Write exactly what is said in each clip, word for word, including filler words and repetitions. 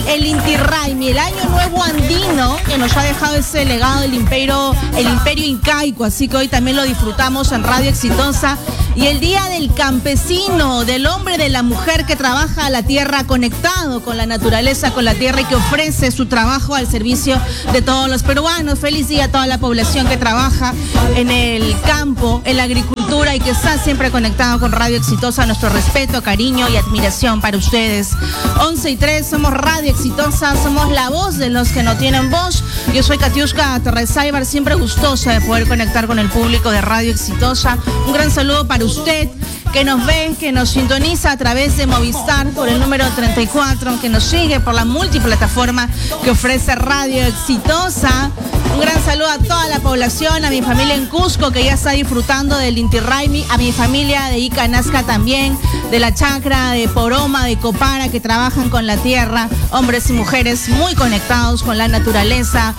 el Inti Raymi, el año nuevo andino que nos ha dejado ese legado del imperio, el imperio incaico, así que hoy también lo disfrutamos en Radio Exitosa. Y el Día del Campesino, del hombre, de la mujer que trabaja la tierra, conectado con la naturaleza, con la tierra y que ofrece su trabajo al servicio de todos los peruanos. Feliz día a toda la población que trabaja en el campo, en la agricultura y que está siempre conectado con Radio Exitosa. Nuestro respeto, cariño y admiración para ustedes. once y tres, somos Radio Exitosa, somos la voz de los que no tienen voz. Yo soy Katiuska Terresaibar, siempre gustosa de poder conectar con el público de Radio Exitosa. Un gran saludo para usted que nos ve, que nos sintoniza a través de Movistar por el número treinta y cuatro, que nos sigue por la multiplataforma que ofrece Radio Exitosa. Un gran saludo a toda la población, a mi familia en Cusco que ya está disfrutando del Inti Raymi, a mi familia de Ica Nazca también, de la chacra de Poroma, de Copara, que trabajan con la tierra, hombres y mujeres muy conectados con la naturaleza.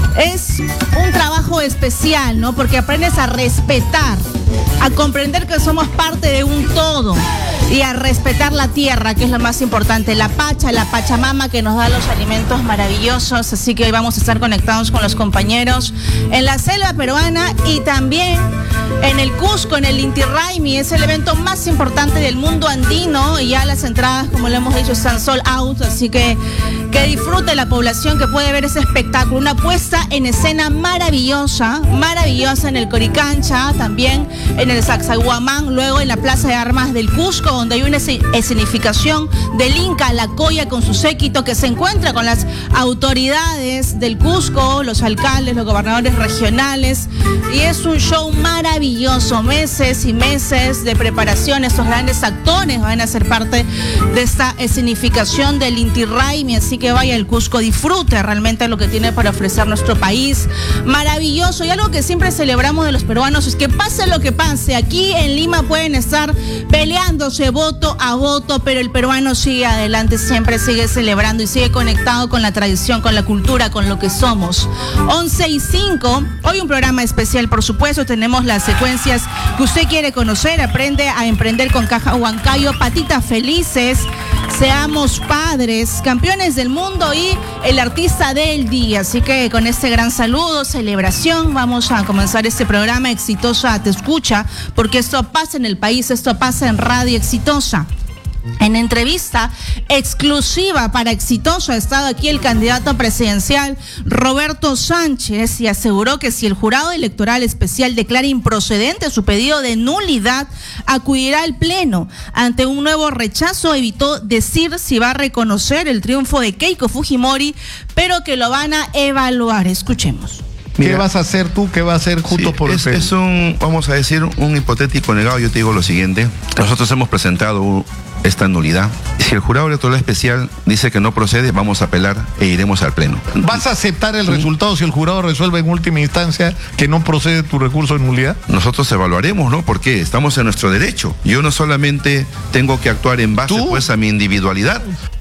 Es un trabajo especial, ¿no? Porque aprendes a respetar, a comprender que somos parte de un todo y a respetar la tierra, que es lo más importante, la Pacha, la Pachamama que nos da los alimentos maravillosos. Así que hoy vamos a estar conectados con los compañeros en la selva peruana y también en el Cusco, en el Inti Raymi. Es el evento más importante del mundo andino y ya las entradas, como le hemos dicho, están sold out, así que que disfrute la población que puede ver ese espectáculo, una puesta en escena maravillosa, maravillosa en el Coricancha, también en el Sacsayhuamán, luego en la Plaza de Armas del Cusco, donde hay una escenificación del Inca Lacoya con su séquito que se encuentra con las autoridades del Cusco, los alcaldes, los gobernadores regionales, y es un show maravilloso, meses y meses de preparación. Estos grandes actores van a ser parte de esta escenificación del Inti Raymi, así que vaya al Cusco, disfrute realmente lo que tiene para ofrecer nuestro país. Maravilloso, y algo que siempre celebramos de los peruanos es que pase lo que pase, aquí en Lima pueden estar peleándose voto a voto, pero el peruano sigue adelante, siempre sigue celebrando y sigue conectado con la tradición, con la cultura, con lo que somos. once y cinco, hoy un programa especial, por supuesto, tenemos las secuencias que usted quiere conocer. Aprende a emprender con Caja Huancayo, Patitas Felices, Seamos Padres, Campeones del Mundo y el artista del día. Así que con este gran saludo, celebración, vamos a comenzar este programa Exitosa Te Escucha, porque esto pasa en el país, esto pasa en Radio Exitosa. En entrevista exclusiva para Exitosa ha estado aquí el candidato presidencial Roberto Sánchez y aseguró que si el jurado electoral especial declara improcedente su pedido de nulidad, acudirá al pleno. Ante un nuevo rechazo, evitó decir si va a reconocer el triunfo de Keiko Fujimori, pero que lo van a evaluar. Escuchemos. Mira, ¿qué vas a hacer tú? ¿Qué va a hacer Juntos sí, por el es, Perú? Es un, vamos a decir, un hipotético negado. Yo te digo lo siguiente. Nosotros hemos presentado esta nulidad. Si el jurado electoral especial dice que no procede, vamos a apelar e iremos al pleno. ¿Vas a aceptar el resultado si el jurado resuelve en última instancia que no procede tu recurso de nulidad? Nosotros evaluaremos, ¿no? Porque estamos en nuestro derecho. Yo no solamente tengo que actuar en base, ¿tú? pues, a mi individualidad.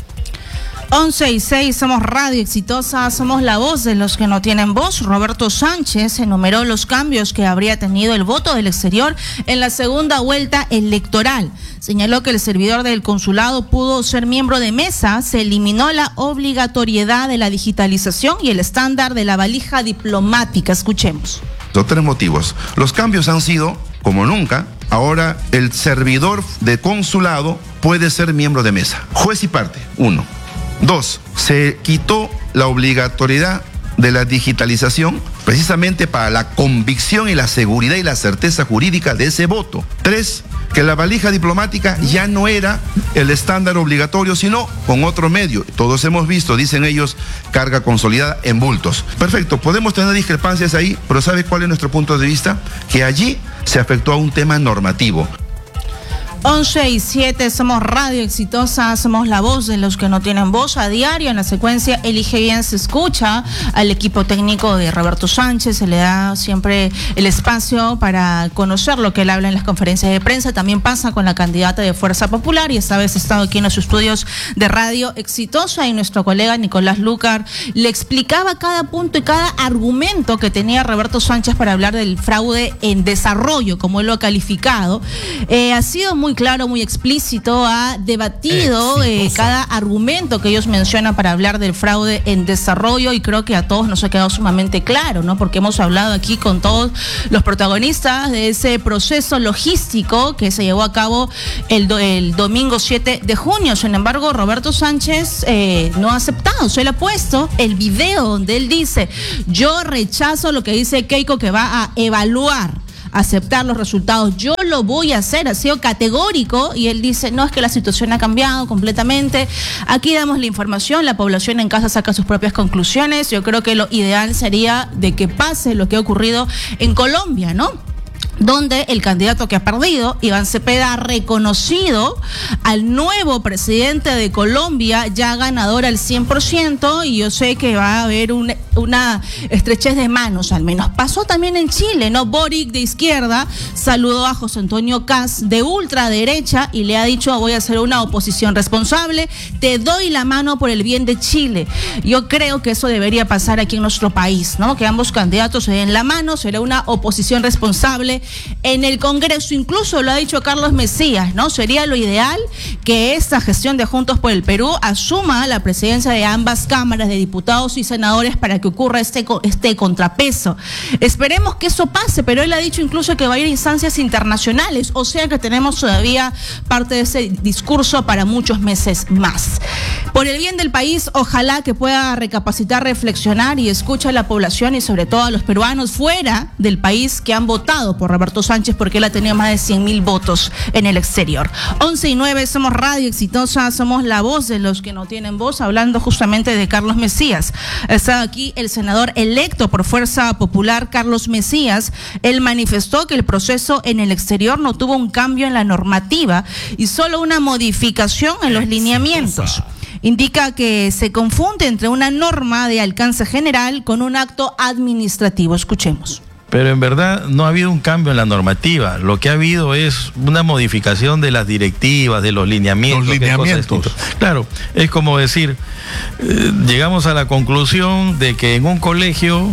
once y seis, somos Radio Exitosa, somos la voz de los que no tienen voz. Roberto Sánchez enumeró los cambios que habría tenido el voto del exterior en la segunda vuelta electoral. Señaló que el servidor del consulado pudo ser miembro de mesa, se eliminó la obligatoriedad de la digitalización y el estándar de la valija diplomática. Escuchemos. Dos, tres motivos. Los cambios han sido, como nunca, ahora el servidor de consulado puede ser miembro de mesa. Juez y parte, uno. Dos, se quitó la obligatoriedad de la digitalización precisamente para la convicción y la seguridad y la certeza jurídica de ese voto. Tres, que la valija diplomática ya no era el estándar obligatorio, sino con otro medio. Todos hemos visto, dicen ellos, carga consolidada en bultos. Perfecto, podemos tener discrepancias ahí, pero ¿sabe cuál es nuestro punto de vista? Que allí se afectó a un tema normativo. once y siete, somos Radio Exitosa, somos la voz de los que no tienen voz. A diario en la secuencia Elige Bien se escucha al equipo técnico de Roberto Sánchez, se le da siempre el espacio para conocer lo que él habla en las conferencias de prensa. También pasa con la candidata de Fuerza Popular y esta vez ha estado aquí en los estudios de Radio Exitosa y nuestro colega Nicolás Lucar le explicaba cada punto y cada argumento que tenía Roberto Sánchez para hablar del fraude en desarrollo, como él lo ha calificado. Eh, ha sido muy muy claro, muy explícito, ha debatido eh, cada argumento que ellos mencionan para hablar del fraude en desarrollo, y creo que a todos nos ha quedado sumamente claro, ¿no? Porque hemos hablado aquí con todos los protagonistas de ese proceso logístico que se llevó a cabo el, do, el domingo siete de junio. Sin embargo, Roberto Sánchez eh, no ha aceptado. Se le ha puesto el video donde él dice: yo rechazo lo que dice Keiko, que va a evaluar, aceptar los resultados. Yo lo voy a hacer, ha sido categórico, y él dice: no, es que la situación ha cambiado completamente. Aquí damos la información, la población en casa saca sus propias conclusiones. Yo creo que lo ideal sería de que pase lo que ha ocurrido en Colombia, ¿no? Donde el candidato que ha perdido, Iván Cepeda, ha reconocido al nuevo presidente de Colombia ya ganador al cien por ciento, y yo sé que va a haber un, una estrechez de manos, al menos. Pasó también en Chile, ¿no? Boric, de izquierda, saludó a José Antonio Kast, de ultraderecha, y le ha dicho: voy a hacer una oposición responsable, te doy la mano por el bien de Chile. Yo creo que eso debería pasar aquí en nuestro país, ¿no? Que ambos candidatos se den la mano, será una oposición responsable en el Congreso. Incluso lo ha dicho Carlos Mesías, ¿no? Sería lo ideal que esta gestión de Juntos por el Perú asuma la presidencia de ambas cámaras de diputados y senadores para que ocurra este, este contrapeso. Esperemos que eso pase, pero él ha dicho incluso que va a ir a instancias internacionales, o sea que tenemos todavía parte de ese discurso para muchos meses más. Por el bien del país, ojalá que pueda recapacitar, reflexionar y escuchar a la población, y sobre todo a los peruanos fuera del país que han votado por Roberto Sánchez, porque él ha tenido más de cien mil votos en el exterior. once y nueve, somos Radio Exitosa, somos la voz de los que no tienen voz, hablando justamente de Carlos Mesías. Está aquí el senador electo por Fuerza Popular, Carlos Mesías. Él manifestó que el proceso en el exterior no tuvo un cambio en la normativa y solo una modificación en los lineamientos. Indica que se confunde entre una norma de alcance general con un acto administrativo. Escuchemos. Pero en verdad no ha habido un cambio en la normativa. Lo que ha habido es una modificación de las directivas, de los lineamientos. Los lineamientos. Claro, es como decir, eh, llegamos a la conclusión de que en un colegio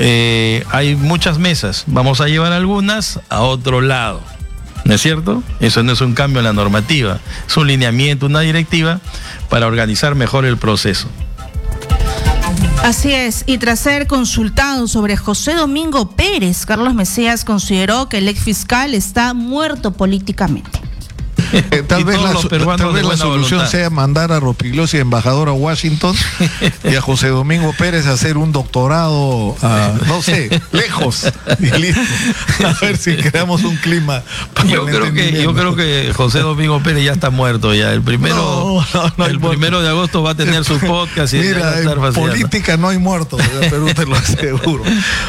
eh, hay muchas mesas. Vamos a llevar algunas a otro lado. ¿No es cierto? Eso no es un cambio en la normativa. Es un lineamiento, una directiva para organizar mejor el proceso. Así es, y tras ser consultado sobre José Domingo Pérez, Carlos Mesías consideró que el ex fiscal está muerto políticamente. Eh, tal, vez la, tal vez la solución voluntad. sea mandar a Rospigliosi embajador a Washington y a José Domingo Pérez a hacer un doctorado, a, no sé, lejos, y listo. A ver si creamos un clima para yo el creo que Yo creo que José Domingo Pérez ya está muerto ya. El primero, no, no, no el primero de agosto va a tener su podcast. Y mira, va a estar en política no hay muertos, en Perú te lo aseguro.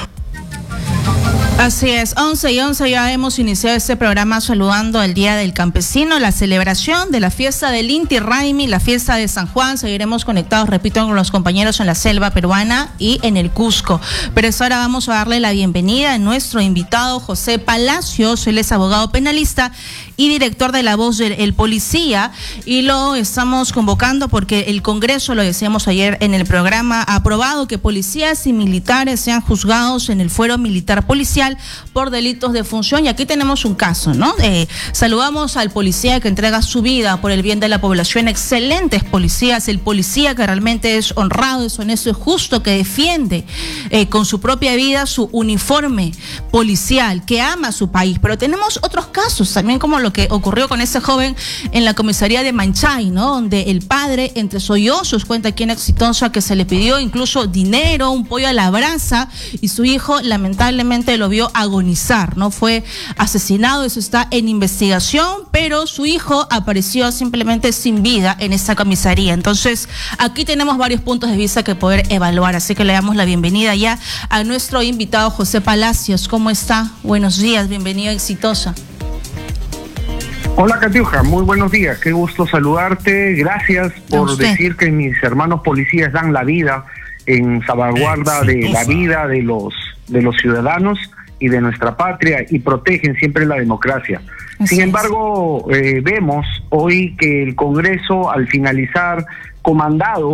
Así es, once y once, ya hemos iniciado este programa saludando el Día del Campesino, la celebración de la fiesta del Inti Raymi, la fiesta de San Juan. Seguiremos conectados, repito, con los compañeros en la selva peruana y en el Cusco. Pero es ahora vamos a darle la bienvenida a nuestro invitado José Palacios. Él es abogado penalista y director de La Voz del Policía, y lo estamos convocando porque el Congreso, lo decíamos ayer en el programa, ha aprobado que policías y militares sean juzgados en el fuero militar policial por delitos de función. Y aquí tenemos un caso, ¿no? Eh, saludamos al policía que entrega su vida por el bien de la población. Excelentes policías, el policía que realmente es honrado, es honesto, es justo, que defiende eh, con su propia vida su uniforme policial, que ama su país. Pero tenemos otros casos también, como lo que ocurrió con ese joven en la comisaría de Manchay, ¿no? Donde el padre, entre sollozos, cuenta aquí en Exitosa que se le pidió incluso dinero, un pollo a la brasa, y su hijo lamentablemente lo vio agonizar, ¿no? Fue asesinado, eso está en investigación, pero su hijo apareció simplemente sin vida en esa comisaría. Entonces, aquí tenemos varios puntos de vista que poder evaluar, así que le damos la bienvenida ya a nuestro invitado José Palacios. ¿Cómo está? Buenos días, bienvenido a Exitosa. Hola, Catiuja, muy buenos días, qué gusto saludarte, gracias por decir que mis hermanos policías dan la vida en salvaguarda de la vida de los, de los ciudadanos y de nuestra patria, y protegen siempre la democracia. Así Sin embargo, eh, vemos hoy que el Congreso, al finalizar, comandado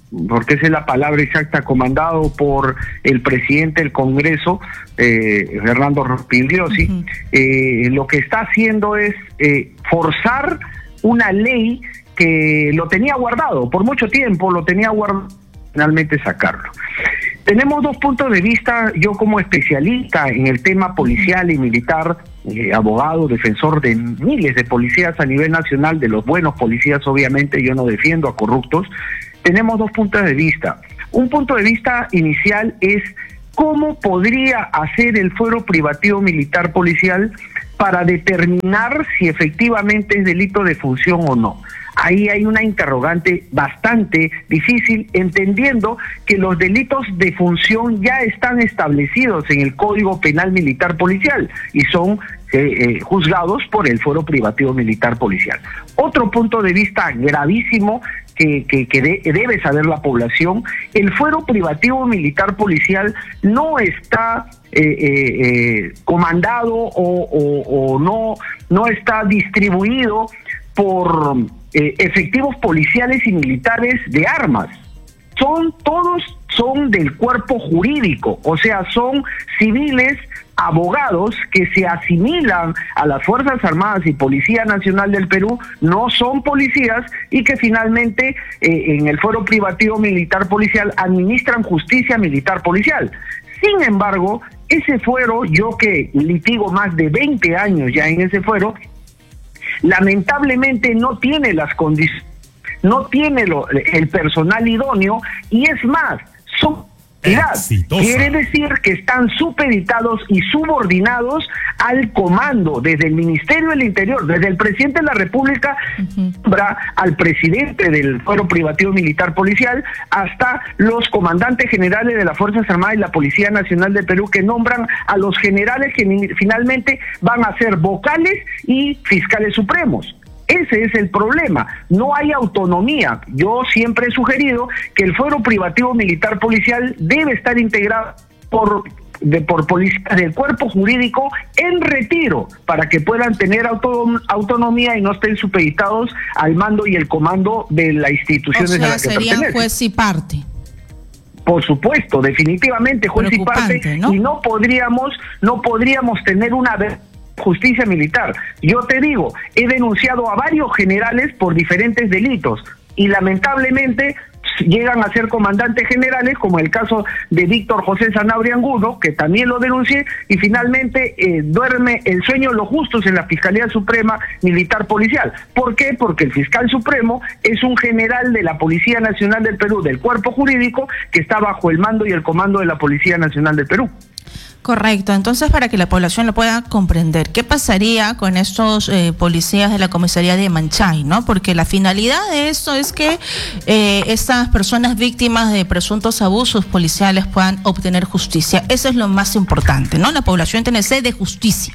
porque esa es la palabra exacta, comandado por el presidente del Congreso, eh, Fernando Rospigliosi, uh-huh. eh, lo que está haciendo es eh, forzar una ley que lo tenía guardado, por mucho tiempo lo tenía guardado, finalmente sacarlo. Tenemos dos puntos de vista, yo como especialista en el tema policial y militar, eh, abogado, defensor de miles de policías a nivel nacional, de los buenos policías obviamente, yo no defiendo a corruptos, tenemos dos puntos de vista. Un punto de vista inicial es cómo podría hacer el fuero privativo militar policial para determinar si efectivamente es delito de función o no. Ahí hay una interrogante bastante difícil, entendiendo que los delitos de función ya están establecidos en el Código Penal Militar Policial y son eh, eh, juzgados por el fuero privativo militar policial. Otro punto de vista gravísimo que, que, que de, debe saber la población, el fuero privativo militar policial no está eh, eh, eh, comandado o, o, o no, no está distribuido por eh, efectivos policiales y militares de armas. Son todos, son del cuerpo jurídico, o sea, son civiles, abogados que se asimilan a las Fuerzas Armadas y Policía Nacional del Perú, no son policías y que finalmente eh, en el fuero privativo militar policial administran justicia militar policial. Sin embargo, ese fuero, yo que litigo más de veinte años ya en ese fuero, lamentablemente no tiene las condiciones, no tiene lo, el personal idóneo y es más, son Exitosa. Quiere decir que están supeditados y subordinados al comando desde el Ministerio del Interior, desde el presidente de la República, uh-huh. al presidente del fuero privativo militar policial, hasta los comandantes generales de las Fuerzas Armadas y la Policía Nacional del Perú, que nombran a los generales que finalmente van a ser vocales y fiscales supremos. Ese es el problema, no hay autonomía. Yo siempre he sugerido que el fuero privativo militar policial debe estar integrado por, de, por policías del cuerpo jurídico en retiro, para que puedan tener auto, autonomía y no estén supeditados al mando y el comando de la institución a la que pertenecen. O sea, serían juez y parte. Por supuesto, definitivamente juez y parte, ¿no? Y no podríamos, no podríamos tener una justicia militar. Yo te digo, he denunciado a varios generales por diferentes delitos y lamentablemente llegan a ser comandantes generales, como el caso de Víctor José Sanabria Angulo, que también lo denuncié, y finalmente eh, duerme el sueño de los justos en la Fiscalía Suprema Militar Policial. ¿Por qué? Porque el fiscal supremo es un general de la Policía Nacional del Perú, del cuerpo jurídico, que está bajo el mando y el comando de la Policía Nacional del Perú. Correcto, entonces para que la población lo pueda comprender, ¿qué pasaría con estos eh, policías de la comisaría de Manchay, ¿no? Porque la finalidad de esto es que eh, estas personas víctimas de presuntos abusos policiales puedan obtener justicia. Eso es lo más importante, ¿no? La población tiene sed de justicia.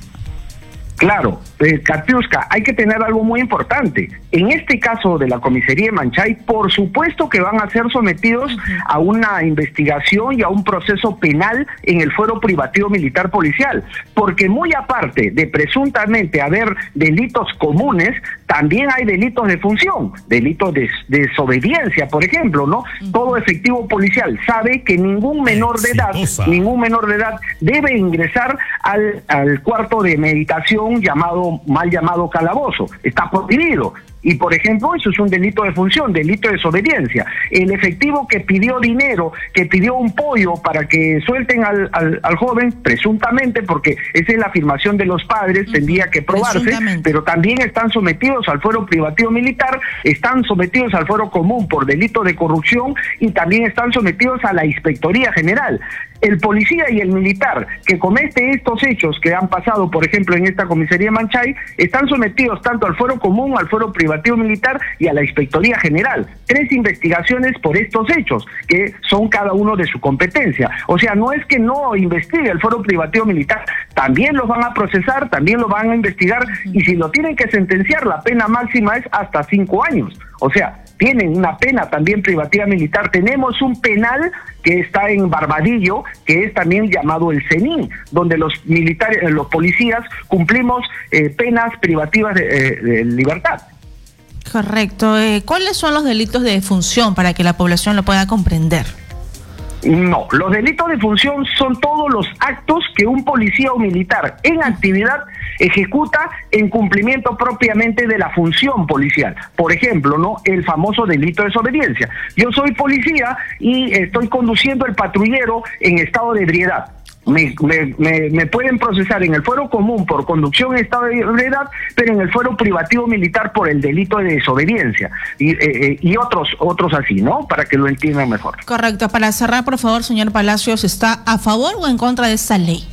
Claro, eh, Katiuska, hay que tener algo muy importante. En este caso de la comisaría de Manchay, por supuesto que van a ser sometidos uh-huh. a una investigación y a un proceso penal en el fuero privativo militar policial, porque muy aparte de presuntamente haber delitos comunes, también hay delitos de función, delitos de, de desobediencia, por ejemplo, ¿no? Uh-huh. Todo efectivo policial sabe que ningún menor de edad, ningún menor de edad debe ingresar al, al cuarto de meditación llamado, mal llamado calabozo, está prohibido. Y por ejemplo, eso es un delito de función, delito de desobediencia. El efectivo que pidió dinero, que pidió un pollo para que suelten al, al, al joven, presuntamente, porque esa es la afirmación de los padres, tendría que probarse, pero también están sometidos al fuero privativo militar, están sometidos al fuero común por delito de corrupción y también están sometidos a la Inspectoría General. El policía y el militar que comete estos hechos que han pasado, por ejemplo, en esta comisaría de Manchay, están sometidos tanto al fuero común, al fuero privativo militar y a la Inspectoría General. Tres investigaciones por estos hechos, que son cada uno de su competencia. O sea, no es que no investigue el fuero privativo militar, también los van a procesar, también lo van a investigar, y si lo tienen que sentenciar, la pena máxima es hasta cinco años. O sea, tienen una pena también privativa militar. Tenemos un penal que está en Barbadillo, que es también llamado el CENIN, donde los militares, los policías cumplimos eh, penas privativas de, eh, de libertad. Correcto. Eh, ¿Cuáles son los delitos de defunción para que la población lo pueda comprender? No, los delitos de función son todos los actos que un policía o militar en actividad ejecuta en cumplimiento propiamente de la función policial. Por ejemplo, ¿no? El famoso delito de desobediencia. Yo soy policía y estoy conduciendo el patrullero en estado de ebriedad. Me, me, me, me pueden procesar en el fuero común por conducción en estado de ebriedad, pero en el fuero privativo militar por el delito de desobediencia y, eh, y otros otros así, ¿no? Para que lo entiendan mejor. Correcto. Para cerrar, por favor, señor Palacios, ¿está a favor o en contra de esta ley?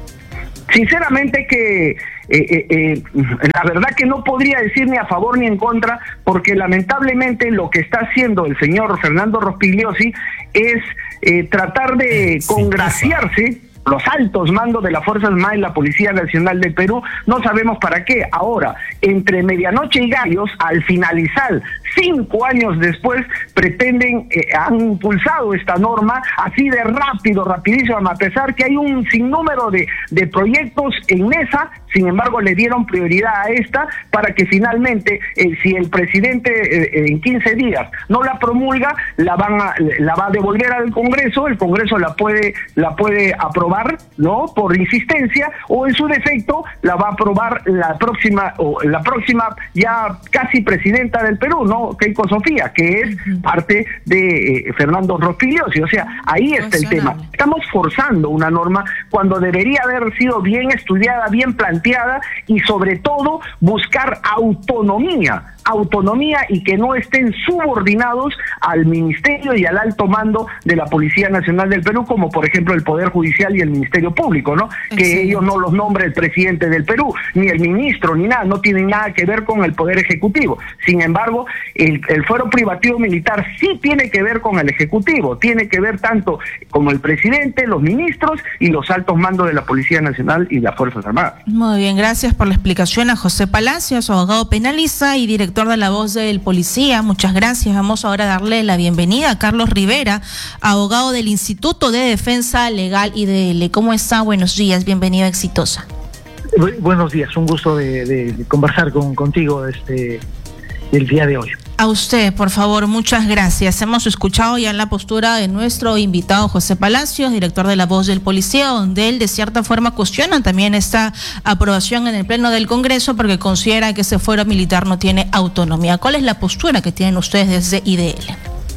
Sinceramente que eh, eh, eh, la verdad que no podría decir ni a favor ni en contra, porque lamentablemente lo que está haciendo el señor Fernando Rospigliosi es eh, tratar de congraciarse los altos mandos de las Fuerzas Armadas y la Policía Nacional del Perú, no sabemos para qué. Ahora, entre medianoche y gallos, al finalizar, cinco años después, pretenden, eh, han impulsado esta norma así de rápido, rapidísimo, a pesar que hay un sinnúmero de, de proyectos en mesa. Sin embargo, le dieron prioridad a esta para que finalmente, eh, si el presidente eh, en quince días no la promulga, la van a, la va a devolver al Congreso, el Congreso la puede, la puede aprobar, ¿no? Por insistencia, o en su defecto la va a aprobar la próxima, o la próxima ya casi presidenta del Perú, ¿no? Keiko Sofía, que es parte de eh, Fernando Rospigliosi. O sea, ahí está el tema. Estamos forzando una norma cuando debería haber sido bien estudiada, bien planteada, y sobre todo buscar autonomía, autonomía y que no estén subordinados al ministerio y al alto mando de la Policía Nacional del Perú, como por ejemplo el Poder Judicial y el Ministerio Público, ¿no? Que sí. Ellos no los nombra el presidente del Perú, ni el ministro, ni nada, no tienen nada que ver con el Poder Ejecutivo. Sin embargo, el, el fuero privativo militar sí tiene que ver con el Ejecutivo, tiene que ver tanto como el presidente, los ministros y los altos mandos de la Policía Nacional y las Fuerzas Armadas. Muy bien, gracias por la explicación a José Palacios, abogado penalista y director de La Voz del Policía. Muchas gracias. Vamos ahora a darle la bienvenida a Carlos Rivera, abogado del Instituto de Defensa Legal I D L. ¿Cómo está? Buenos días, bienvenido a Exitosa. Bu- buenos días, un gusto de, de, de conversar con, contigo este, el día de hoy. A usted, por favor, muchas gracias. Hemos escuchado ya la postura de nuestro invitado José Palacios, director de La Voz del Policía, donde él de cierta forma cuestiona también esta aprobación en el Pleno del Congreso porque considera que ese fuero militar no tiene autonomía. ¿Cuál es la postura que tienen ustedes desde I D L?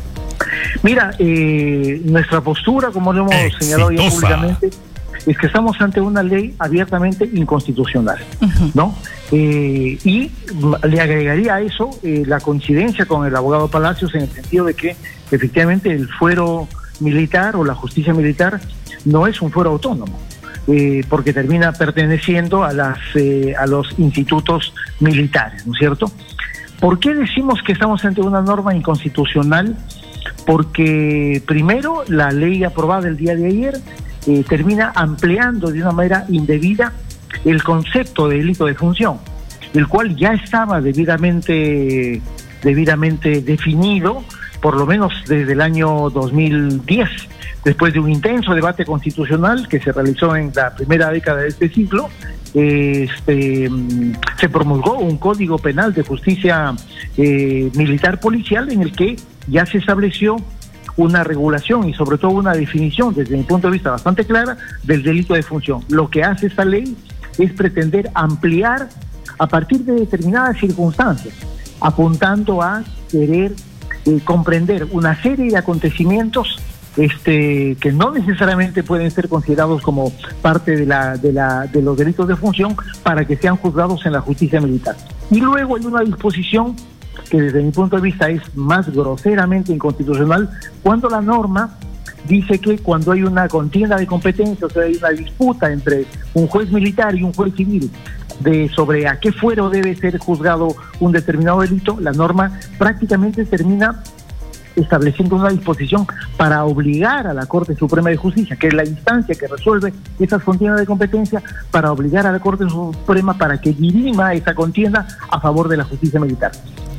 Mira, eh, nuestra postura, como lo hemos Exitosa. señalado ya públicamente, es que estamos ante una ley abiertamente inconstitucional, uh-huh. ¿no? Eh, y le agregaría a eso eh, la coincidencia con el abogado Palacios en el sentido de que efectivamente el fuero militar o la justicia militar no es un fuero autónomo, eh, porque termina perteneciendo a las eh, a los institutos militares, ¿no es cierto? ¿Por qué decimos que estamos ante una norma inconstitucional? Porque primero la ley aprobada el día de ayer Eh, termina ampliando de una manera indebida el concepto de delito de función, el cual ya estaba debidamente debidamente definido, por lo menos desde el año dos mil diez, después de un intenso debate constitucional que se realizó en la primera década de este siglo. Este, se promulgó un código penal de justicia eh, militar policial en el que ya se estableció una regulación y sobre todo una definición desde mi punto de vista bastante clara del delito de función. Lo que hace esta ley es pretender ampliar a partir de determinadas circunstancias, apuntando a querer eh, comprender una serie de acontecimientos este que no necesariamente pueden ser considerados como parte de la de la de los delitos de función para que sean juzgados en la justicia militar. Y luego hay una disposición que desde mi punto de vista es más groseramente inconstitucional, cuando la norma dice que cuando hay una contienda de competencia, o sea, hay una disputa entre un juez militar y un juez civil de sobre a qué fuero debe ser juzgado un determinado delito, la norma prácticamente termina estableciendo una disposición para obligar a la Corte Suprema de Justicia, que es la instancia que resuelve esas contiendas de competencia, para obligar a la Corte Suprema para que dirima esa contienda a favor de la justicia militar.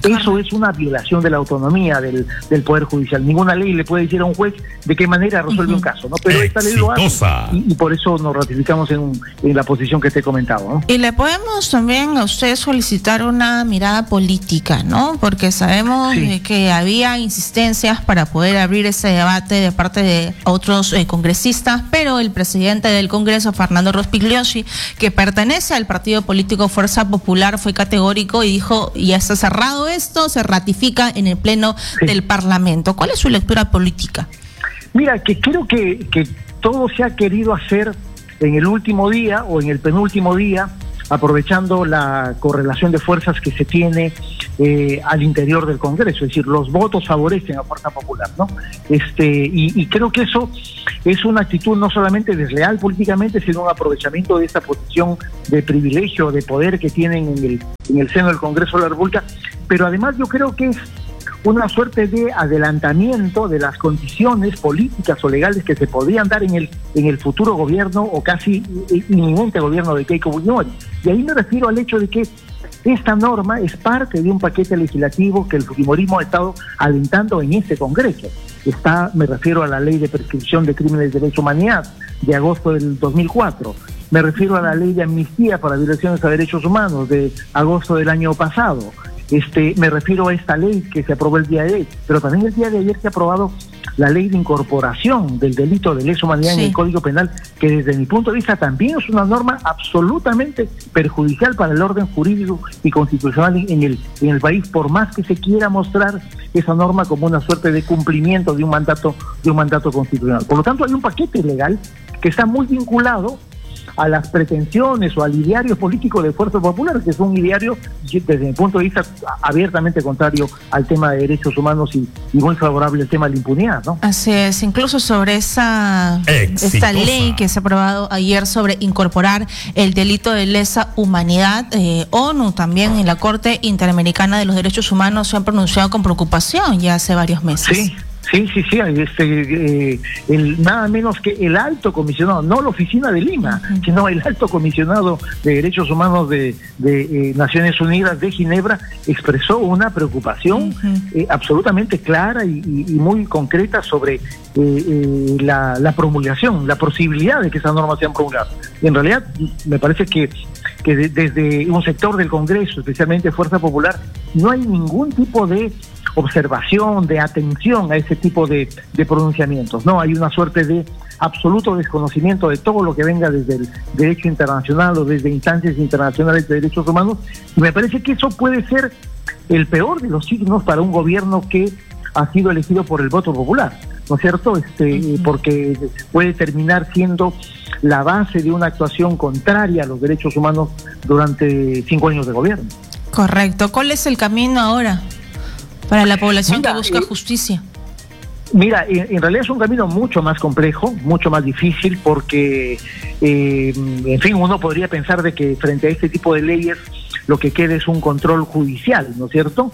Eso es una violación de la autonomía del, del Poder Judicial. Ninguna ley le puede decir a un juez de qué manera resuelve uh-huh. un caso, ¿no? Pero esta ley lo hace y, y por eso nos ratificamos en, en la posición que te he comentado, ¿no? Y le podemos también a usted solicitar una mirada política, ¿no? Porque sabemos sí. que había insistencias para poder abrir ese debate de parte de otros eh, congresistas, pero el presidente del Congreso, Fernando Rospigliosi, que pertenece al partido político Fuerza Popular, fue categórico y dijo, ya está cerrado esto, se ratifica en el Pleno sí. del Parlamento. ¿Cuál es su lectura política? Mira, que creo que, que todo se ha querido hacer en el último día o en el penúltimo día, aprovechando la correlación de fuerzas que se tiene eh, al interior del Congreso, es decir, los votos favorecen a Fuerza Popular, ¿no? Este y, y creo que eso es una actitud no solamente desleal políticamente, sino un aprovechamiento de esa posición de privilegio, de poder que tienen en el, en el seno del Congreso de la República, pero además yo creo que es una suerte de adelantamiento de las condiciones políticas o legales que se podrían dar en el en el futuro gobierno o casi inminente gobierno de Keiko Fujimori. Y ahí me refiero al hecho de que esta norma es parte de un paquete legislativo que el fujimorismo ha estado alentando en este Congreso. Está, me refiero a la Ley de Prescripción de Crímenes de Lesa Humanidad de agosto del dos mil cuatro. Me refiero a la Ley de Amnistía para Violaciones a Derechos Humanos de agosto del año pasado. Este, me refiero a esta ley que se aprobó el día de hoy, pero también el día de ayer se ha aprobado la ley de incorporación del delito de lesa humanidad sí. en el Código Penal, que desde mi punto de vista también es una norma absolutamente perjudicial para el orden jurídico y constitucional en el, en el país, por más que se quiera mostrar esa norma como una suerte de cumplimiento de un mandato, de un mandato constitucional. Por lo tanto, hay un paquete legal que está muy vinculado a las pretensiones o al ideario político de Fuerza Popular, que es un ideario, desde mi punto de vista, abiertamente contrario al tema de derechos humanos y, y muy favorable al tema de la impunidad, ¿no? Así es, incluso sobre esa esta ley que se ha aprobado ayer sobre incorporar el delito de lesa humanidad, eh, ONU también en la Corte Interamericana de los Derechos Humanos se han pronunciado con preocupación ya hace varios meses. Sí. Sí, sí, sí, este, eh, el, nada menos que el alto comisionado, no la oficina de Lima, uh-huh. sino el alto comisionado de Derechos Humanos de, de eh, Naciones Unidas de Ginebra expresó una preocupación uh-huh. eh, absolutamente clara y, y, y muy concreta sobre eh, eh, la, la promulgación, la posibilidad de que esas normas sean promulgadas. En realidad, me parece que, que de, desde un sector del Congreso, especialmente Fuerza Popular, no hay ningún tipo de observación, de atención a ese tipo de, de pronunciamientos. No, hay una suerte de absoluto desconocimiento de todo lo que venga desde el derecho internacional o desde instancias internacionales de derechos humanos, y me parece que eso puede ser el peor de los signos para un gobierno que ha sido elegido por el voto popular, ¿no es cierto? Este, uh-huh. Porque puede terminar siendo la base de una actuación contraria a los derechos humanos durante cinco años de gobierno. Correcto. ¿Cuál es el camino ahora para la población mira, que busca eh, justicia? Mira, en, en realidad es un camino mucho más complejo, mucho más difícil, porque, eh, en fin, uno podría pensar de que frente a este tipo de leyes lo que queda es un control judicial, ¿no es cierto?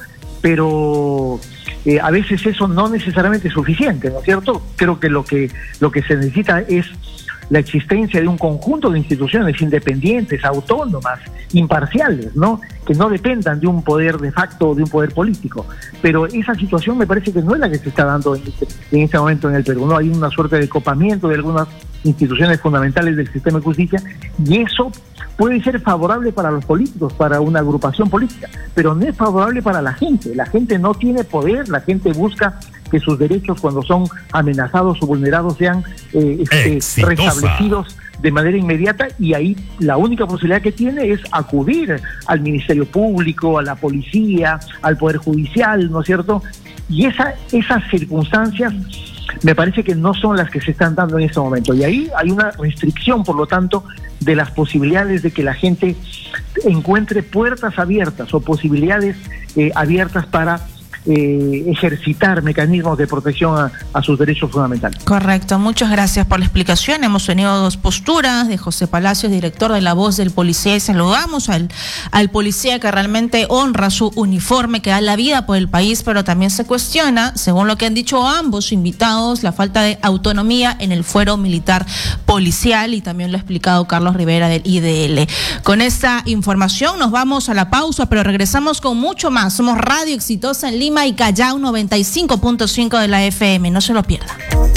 Pero eh, a veces eso no necesariamente es suficiente, ¿no es cierto? Creo que lo que lo que se necesita es la existencia de un conjunto de instituciones independientes, autónomas, imparciales, ¿no? Que no dependan de un poder de facto o de un poder político. Pero esa situación me parece que no es la que se está dando en este, en este momento en el Perú, ¿no? Hay una suerte de copamiento de algunas instituciones fundamentales del sistema de justicia, y eso puede ser favorable para los políticos, para una agrupación política, pero no es favorable para la gente. La gente no tiene poder, la gente busca que sus derechos, cuando son amenazados o vulnerados, sean eh, este, restablecidos de manera inmediata, y ahí la única posibilidad que tiene es acudir al Ministerio Público, a la policía, al Poder Judicial, ¿no es cierto? Y esa, esas circunstancias me parece que no son las que se están dando en este momento, y ahí hay una restricción, por lo tanto, de las posibilidades de que la gente encuentre puertas abiertas o posibilidades eh, abiertas para eh, ejercitar mecanismos de protección a, a sus derechos fundamentales. Correcto, muchas gracias por la explicación. Hemos tenido dos posturas de José Palacios, director de La Voz del Policía, y saludamos al, al policía que realmente honra su uniforme, que da la vida por el país, pero también se cuestiona, según lo que han dicho ambos invitados, la falta de autonomía en el fuero militar policial, y también lo ha explicado Carlos Rivera del I D L. Con esta información nos vamos a la pausa, pero regresamos con mucho más. Somos Radio Exitosa en Lima y Callao, noventa y cinco punto cinco de la F M. No se lo pierda.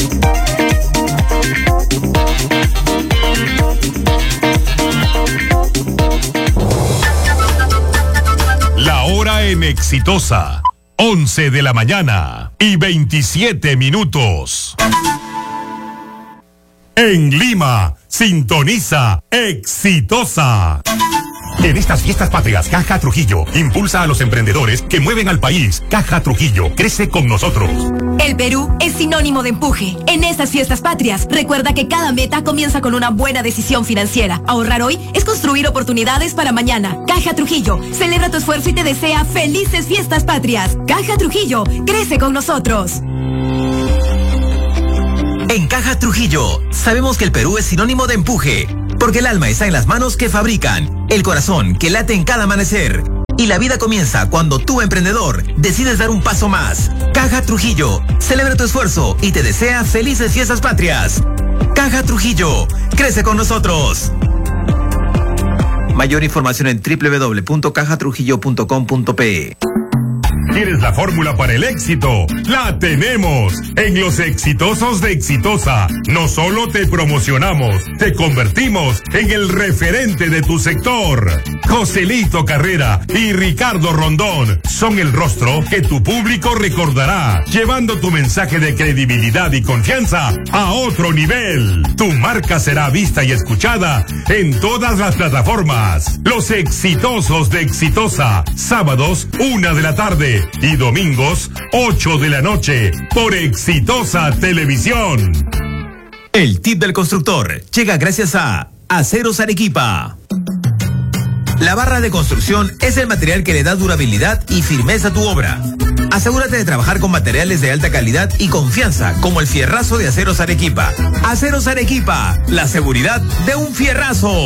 La hora en Exitosa, once de la mañana y veintisiete minutos. En Lima, sintoniza Exitosa. En estas fiestas patrias, Caja Trujillo impulsa a los emprendedores que mueven al país. Caja Trujillo crece con nosotros. El Perú es sinónimo de empuje. En estas fiestas patrias, recuerda que cada meta comienza con una buena decisión financiera. Ahorrar hoy es construir oportunidades para mañana. Caja Trujillo celebra tu esfuerzo y te desea felices fiestas patrias. Caja Trujillo crece con nosotros. En Caja Trujillo, sabemos que el Perú es sinónimo de empuje, porque el alma está en las manos que fabrican, el corazón que late en cada amanecer, y la vida comienza cuando tú, emprendedor, decides dar un paso más. Caja Trujillo celebra tu esfuerzo y te desea felices fiestas patrias. Caja Trujillo, crece con nosotros. Mayor información en doble u doble u doble u punto caja trujillo punto com punto pe. ¿Quieres la fórmula para el éxito? ¡La tenemos! En Los Exitosos de Exitosa, no solo te promocionamos, te convertimos en el referente de tu sector. Joselito Carrera y Ricardo Rondón son el rostro que tu público recordará, llevando tu mensaje de credibilidad y confianza a otro nivel. Tu marca será vista y escuchada en todas las plataformas. Los Exitosos de Exitosa, sábados, una de la tarde. Y domingos, ocho de la noche, por Exitosa Televisión. El tip del constructor llega gracias a Aceros Arequipa. La barra de construcción es el material que le da durabilidad y firmeza a tu obra. Asegúrate de trabajar con materiales de alta calidad y confianza, como el fierrazo de Aceros Arequipa. Aceros Arequipa, la seguridad de un fierrazo.